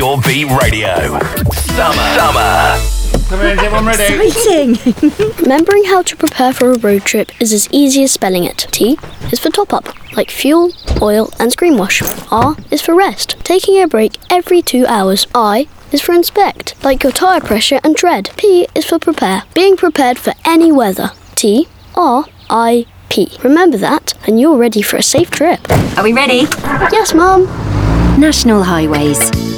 Pure Beat Radio. Summer. Come in, everyone ready? Exciting! Remembering how to prepare for a road trip is as easy as spelling it. T is for top up, like fuel, oil and screen wash. R is for rest, taking a break every 2 hours. I is for inspect, like your tyre pressure and tread. P is for prepare, being prepared for any weather. T, R, I, P. Remember that and you're ready for a safe trip. Are we ready? Yes, Mum. National Highways.